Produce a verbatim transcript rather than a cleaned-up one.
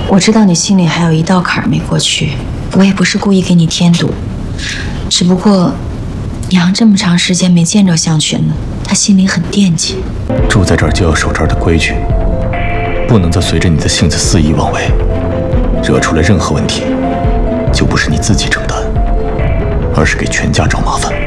我知道你心里还有一道坎儿没过去，我也不是故意给你添堵，只不过娘这么长时间没见着向群了，她心里很惦记。 住在这儿就要守这儿的规矩，不能再随着你的性子肆意妄为，惹出来任何问题，就不是你自己承担，而是给全家找麻烦。